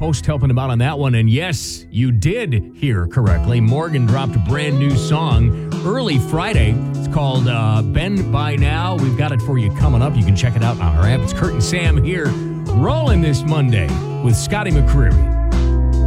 Post helping him out on that one. And yes, you did hear correctly. Morgan dropped a brand new song early Friday. It's called Bend By Now. We've got it for you coming up. You can check it out on our app. It's Kurt and Sam here, rolling this Monday with Scotty McCreery.